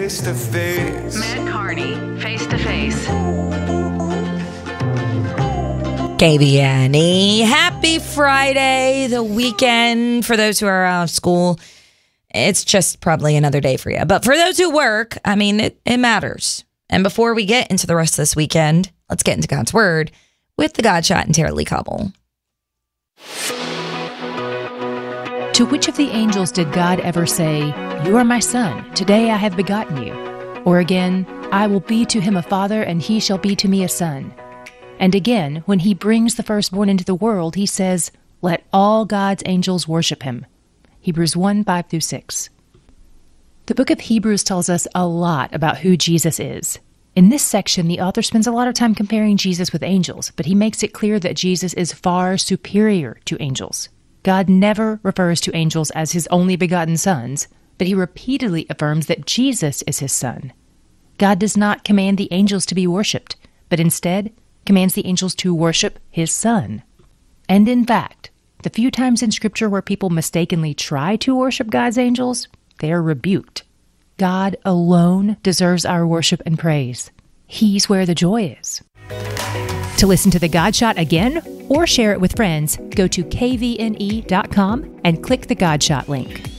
face to face. Matt Carney, Face to Face. KBNE. Happy Friday, the weekend. For those who are out of school, it's just probably another day for you. But for those who work, I mean, it matters. And before we get into the rest of this weekend, let's get into God's Word with the God Shot and Tara Lee Cobble. To which of the angels did God ever say, "You are my son, today I have begotten you"? Or again, "I will be to him a father, and he shall be to me a son"? And again, when he brings the firstborn into the world, he says, "Let all God's angels worship him." Hebrews 1:5-6. The book of Hebrews tells us a lot about who Jesus is. In this section, the author spends a lot of time comparing Jesus with angels, but he makes it clear that Jesus is far superior to angels. God never refers to angels as his only begotten sons, but he repeatedly affirms that Jesus is his son. God does not command the angels to be worshipped, but instead commands the angels to worship his son. And in fact, the few times in Scripture where people mistakenly try to worship God's angels, they are rebuked. God alone deserves our worship and praise. He's where the joy is. To listen to the God Shot again or share it with friends, go to kvne.com and click the God Shot link.